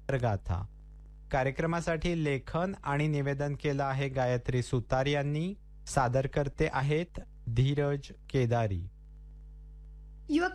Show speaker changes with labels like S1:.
S1: गाथा. कार्यक्रमासाठी लेखन आणि निवेदन केलं आहे गायत्री सुतार यांनी. सादर करते आहेत धीरज केदारी.
S2: युवक